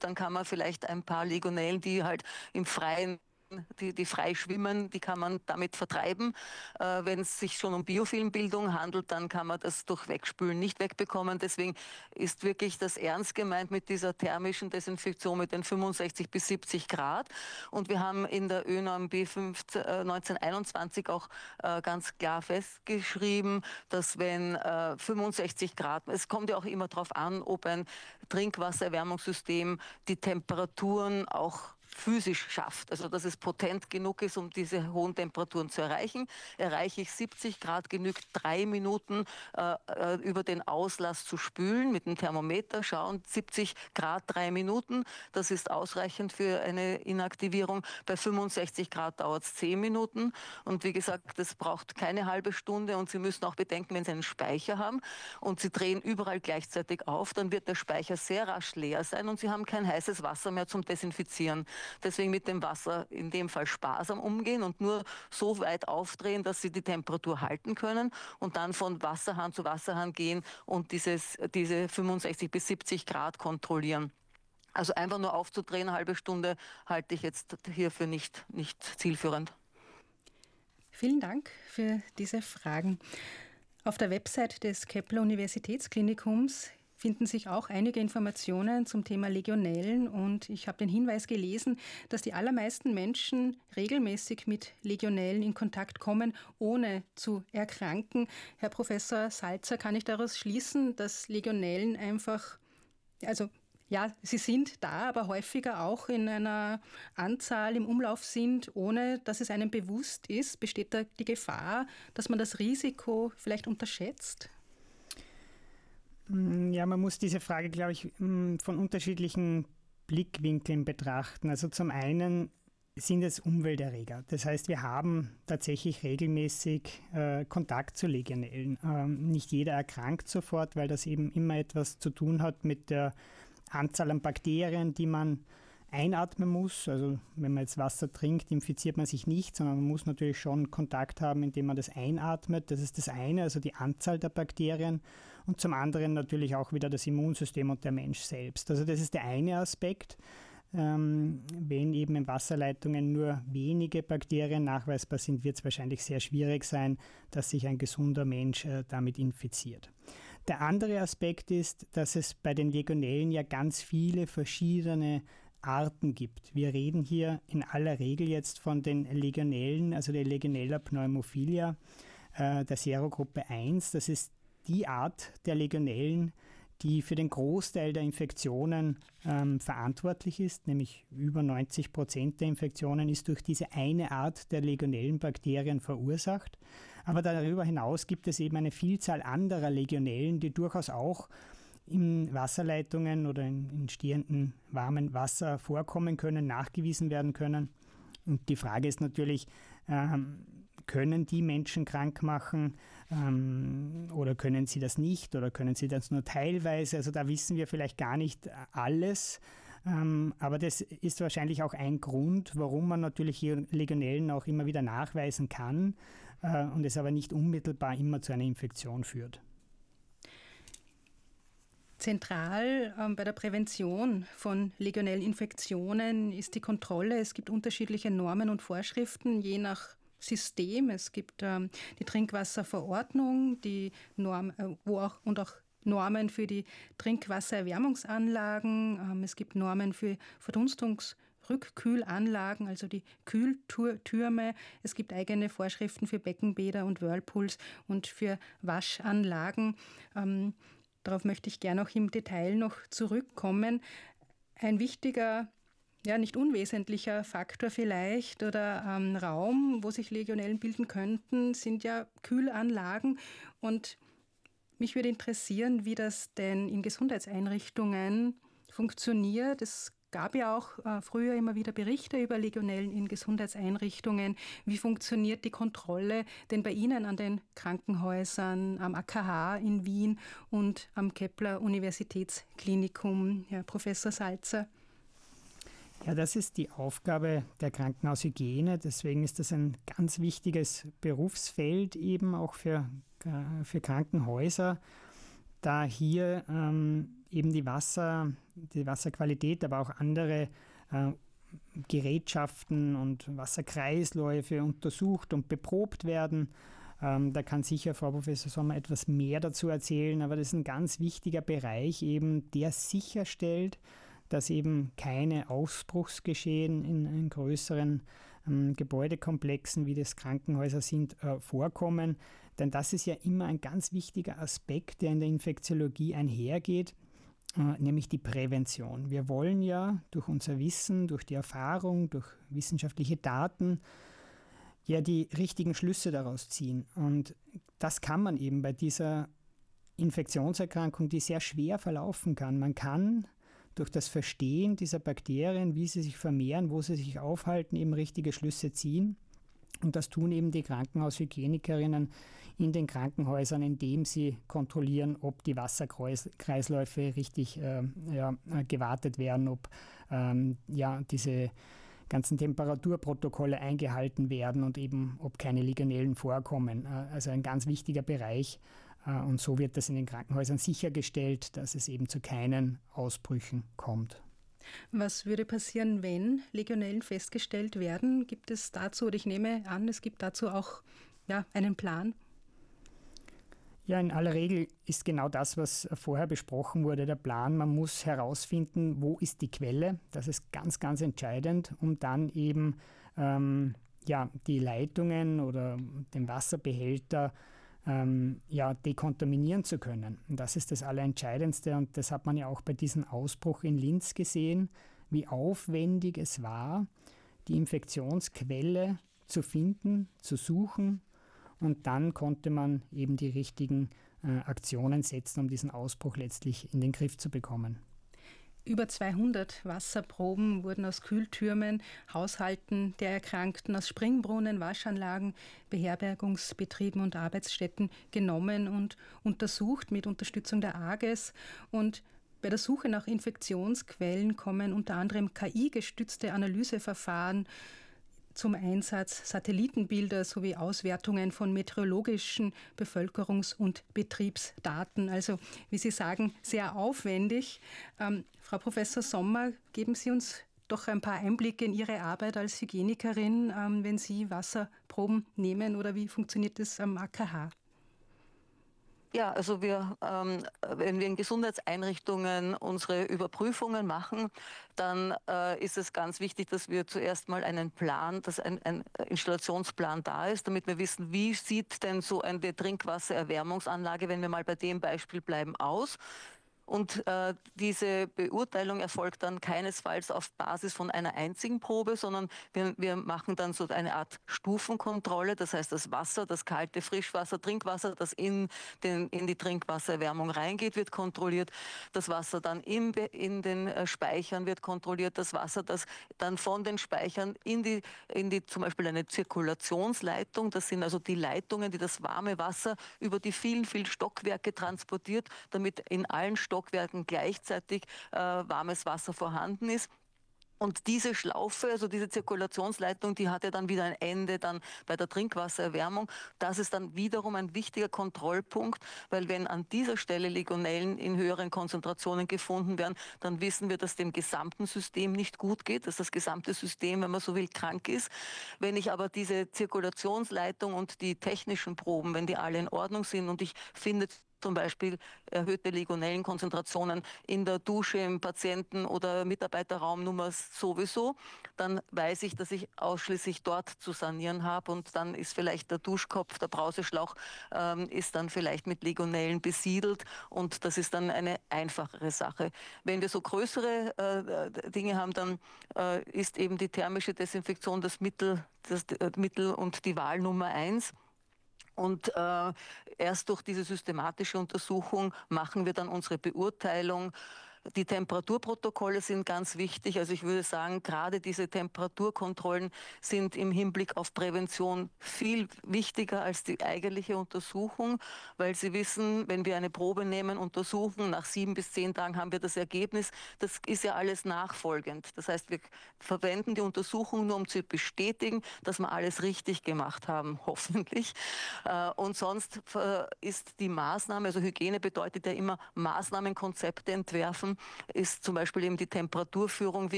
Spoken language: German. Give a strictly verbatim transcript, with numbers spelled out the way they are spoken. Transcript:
dann kann man vielleicht ein paar Legionellen, die halt im Freien Die, die frei schwimmen, die kann man damit vertreiben. Äh, wenn es sich schon um Biofilmbildung handelt, dann kann man das durch Wegspülen nicht wegbekommen. Deswegen ist wirklich das ernst gemeint mit dieser thermischen Desinfektion mit den fünfundsechzig bis siebzig Grad. Und wir haben in der ÖNORM B fünfzehn, äh, neunzehnhunderteinundzwanzig auch äh, ganz klar festgeschrieben, dass wenn äh, fünfundsechzig Grad, es kommt ja auch immer darauf an, ob ein Trinkwassererwärmungssystem die Temperaturen auch physisch schafft, also dass es potent genug ist, um diese hohen Temperaturen zu erreichen. Erreiche ich siebzig Grad, genügt drei Minuten äh, über den Auslass zu spülen mit dem Thermometer, schauen, siebzig Grad, drei Minuten, das ist ausreichend für eine Inaktivierung. Bei fünfundsechzig Grad dauert es zehn Minuten und wie gesagt, das braucht keine halbe Stunde und Sie müssen auch bedenken, wenn Sie einen Speicher haben und Sie drehen überall gleichzeitig auf, dann wird der Speicher sehr rasch leer sein und Sie haben kein heißes Wasser mehr zum Desinfizieren. Deswegen mit dem Wasser in dem Fall sparsam umgehen und nur so weit aufdrehen, dass Sie die Temperatur halten können und dann von Wasserhahn zu Wasserhahn gehen und dieses, diese fünfundsechzig bis siebzig Grad kontrollieren. Also einfach nur aufzudrehen, eine halbe Stunde, halte ich jetzt hierfür nicht, nicht zielführend. Vielen Dank für diese Fragen. Auf der Website des Kepler Universitätsklinikums finden sich auch einige Informationen zum Thema Legionellen und ich habe den Hinweis gelesen, dass die allermeisten Menschen regelmäßig mit Legionellen in Kontakt kommen, ohne zu erkranken. Herr Professor Salzer, kann ich daraus schließen, dass Legionellen einfach, also ja, sie sind da, aber häufiger auch in einer Anzahl im Umlauf sind, ohne dass es einem bewusst ist? Besteht da die Gefahr, dass man das Risiko vielleicht unterschätzt? Ja, man muss diese Frage, glaube ich, von unterschiedlichen Blickwinkeln betrachten. Also zum einen sind es Umwelterreger. Das heißt, wir haben tatsächlich regelmäßig äh, Kontakt zu Legionellen. Ähm, nicht jeder erkrankt sofort, weil das eben immer etwas zu tun hat mit der Anzahl an Bakterien, die man einatmen muss. Also wenn man jetzt Wasser trinkt, infiziert man sich nicht, sondern man muss natürlich schon Kontakt haben, indem man das einatmet. Das ist das eine, also die Anzahl der Bakterien. Und zum anderen natürlich auch wieder das Immunsystem und der Mensch selbst. Also das ist der eine Aspekt. Ähm, wenn eben in Wasserleitungen nur wenige Bakterien nachweisbar sind, wird es wahrscheinlich sehr schwierig sein, dass sich ein gesunder Mensch äh, damit infiziert. Der andere Aspekt ist, dass es bei den Legionellen ja ganz viele verschiedene Arten gibt. Wir reden hier in aller Regel jetzt von den Legionellen, also der Legionella pneumophilia, äh, der Serogruppe eins. Das ist die Art der Legionellen, die für den Großteil der Infektionen ähm, verantwortlich ist, nämlich über neunzig Prozent der Infektionen ist durch diese eine Art der Legionellenbakterien verursacht. Aber darüber hinaus gibt es eben eine Vielzahl anderer Legionellen, die durchaus auch in Wasserleitungen oder in, in stehenden warmen Wasser vorkommen können, nachgewiesen werden können. Und die Frage ist natürlich, ähm, können die Menschen krank machen ähm, oder können sie das nicht oder können sie das nur teilweise? Also da wissen wir vielleicht gar nicht alles, ähm, aber das ist wahrscheinlich auch ein Grund, warum man natürlich Legionellen auch immer wieder nachweisen kann äh, und es aber nicht unmittelbar immer zu einer Infektion führt. Zentral ähm, bei der Prävention von Legionellinfektionen ist die Kontrolle. Es gibt unterschiedliche Normen und Vorschriften, je nach System. Es gibt ähm, die Trinkwasserverordnung, die Norm, äh, wo auch, und auch Normen für die Trinkwassererwärmungsanlagen. Ähm, es gibt Normen für Verdunstungsrückkühlanlagen, also die Kühltürme. Es gibt eigene Vorschriften für Beckenbäder und Whirlpools und für Waschanlagen. Ähm, Darauf möchte ich gerne auch im Detail noch zurückkommen. Ein wichtiger, ja nicht unwesentlicher Faktor vielleicht oder ähm, Raum, wo sich Legionellen bilden könnten, sind ja Kühlanlagen. Und mich würde interessieren, wie das denn in Gesundheitseinrichtungen funktioniert. Es gab ja auch äh, früher immer wieder Berichte über Legionellen in Gesundheitseinrichtungen. Wie funktioniert die Kontrolle denn bei Ihnen an den Krankenhäusern, am A K H in Wien und am Kepler Universitätsklinikum, Herr Professor Salzer? Ja, das ist die Aufgabe der Krankenhaushygiene. Deswegen ist das ein ganz wichtiges Berufsfeld eben auch für, für Krankenhäuser, da hier ähm, eben die Wasser, die Wasserqualität, aber auch andere äh, Gerätschaften und Wasserkreisläufe untersucht und beprobt werden. Ähm, da kann sicher Frau Professor Sommer etwas mehr dazu erzählen, aber das ist ein ganz wichtiger Bereich eben, der sicherstellt, dass eben keine Ausbruchsgeschehen in, in größeren ähm, Gebäudekomplexen, wie das Krankenhäuser sind, äh, vorkommen. Denn das ist ja immer ein ganz wichtiger Aspekt, der in der Infektiologie einhergeht, äh, nämlich die Prävention. Wir wollen ja durch unser Wissen, durch die Erfahrung, durch wissenschaftliche Daten ja die richtigen Schlüsse daraus ziehen. Und das kann man eben bei dieser Infektionserkrankung, die sehr schwer verlaufen kann. Man kann durch das Verstehen dieser Bakterien, wie sie sich vermehren, wo sie sich aufhalten, eben richtige Schlüsse ziehen. Und das tun eben die Krankenhaushygienikerinnen in den Krankenhäusern, indem sie kontrollieren, ob die Wasserkreisläufe richtig äh, ja, gewartet werden, ob ähm, ja, diese ganzen Temperaturprotokolle eingehalten werden und eben, ob keine Legionellen vorkommen. Also ein ganz wichtiger Bereich. Und so wird das in den Krankenhäusern sichergestellt, dass es eben zu keinen Ausbrüchen kommt. Was würde passieren, wenn Legionellen festgestellt werden? Gibt es dazu, oder ich nehme an, es gibt dazu auch ja, einen Plan? Ja, in aller Regel ist genau das, was vorher besprochen wurde, der Plan. Man muss herausfinden, wo ist die Quelle. Das ist ganz, ganz entscheidend, um dann eben ähm, ja, die Leitungen oder den Wasserbehälter ähm, ja, dekontaminieren zu können. Und das ist das Allerentscheidendste. Und das hat man ja auch bei diesem Ausbruch in Linz gesehen, wie aufwendig es war, die Infektionsquelle zu finden, zu suchen. Und dann konnte man eben die richtigen äh, Aktionen setzen, um diesen Ausbruch letztlich in den Griff zu bekommen. Über zweihundert Wasserproben wurden aus Kühltürmen, Haushalten der Erkrankten, aus Springbrunnen, Waschanlagen, Beherbergungsbetrieben und Arbeitsstätten genommen und untersucht mit Unterstützung der A G E S. Und bei der Suche nach Infektionsquellen kommen unter anderem K I-gestützte Analyseverfahren zum Einsatz, Satellitenbilder sowie Auswertungen von meteorologischen Bevölkerungs- und Betriebsdaten. Also, wie Sie sagen, sehr aufwendig. Ähm, Frau Professor Sommer, geben Sie uns doch ein paar Einblicke in Ihre Arbeit als Hygienikerin, ähm, wenn Sie Wasserproben nehmen, oder wie funktioniert das am A K H? Ja, also wir, ähm, wenn wir in Gesundheitseinrichtungen unsere Überprüfungen machen, dann äh, ist es ganz wichtig, dass wir zuerst mal einen Plan, dass ein, ein Installationsplan da ist, damit wir wissen, wie sieht denn so eine Trinkwassererwärmungsanlage, wenn wir mal bei dem Beispiel bleiben, aus. Und äh, diese Beurteilung erfolgt dann keinesfalls auf Basis von einer einzigen Probe, sondern wir, wir machen dann so eine Art Stufenkontrolle. Das heißt, das Wasser, das kalte Frischwasser, Trinkwasser, das in, den, in die Trinkwassererwärmung reingeht, wird kontrolliert. Das Wasser dann im, in den äh, Speichern wird kontrolliert. Das Wasser, das dann von den Speichern in die, in die zum Beispiel eine Zirkulationsleitung, das sind also die Leitungen, die das warme Wasser über die vielen, vielen Stockwerke transportiert, damit in allen Stockwerken Stockwerken gleichzeitig äh, warmes Wasser vorhanden ist. Und diese Schlaufe, also diese Zirkulationsleitung, die hat ja dann wieder ein Ende dann bei der Trinkwassererwärmung. Das ist dann wiederum ein wichtiger Kontrollpunkt, weil wenn an dieser Stelle Legionellen in höheren Konzentrationen gefunden werden, dann wissen wir, dass dem gesamten System nicht gut geht, dass das gesamte System, wenn man so will, krank ist. Wenn ich aber diese Zirkulationsleitung und die technischen Proben, wenn die alle in Ordnung sind und ich finde zum Beispiel erhöhte Legionellenkonzentrationen in der Dusche, im Patienten- oder Mitarbeiterraum Nummer sowieso, dann weiß ich, dass ich ausschließlich dort zu sanieren habe und dann ist vielleicht der Duschkopf, der Brauseschlauch ähm, ist dann vielleicht mit Legionellen besiedelt und das ist dann eine einfachere Sache. Wenn wir so größere äh, Dinge haben, dann äh, ist eben die thermische Desinfektion das Mittel, das äh, Mittel und die Wahl Nummer eins. Und äh, erst durch diese systematische Untersuchung machen wir dann unsere Beurteilung. Die Temperaturprotokolle sind ganz wichtig. Also ich würde sagen, gerade diese Temperaturkontrollen sind im Hinblick auf Prävention viel wichtiger als die eigentliche Untersuchung, weil Sie wissen, wenn wir eine Probe nehmen, untersuchen, nach sieben bis zehn Tagen haben wir das Ergebnis. Das ist ja alles nachfolgend. Das heißt, wir verwenden die Untersuchung nur, um zu bestätigen, dass wir alles richtig gemacht haben, hoffentlich. Und sonst ist die Maßnahme, also Hygiene bedeutet ja immer Maßnahmenkonzepte entwerfen, ist zum Beispiel eben die Temperaturführung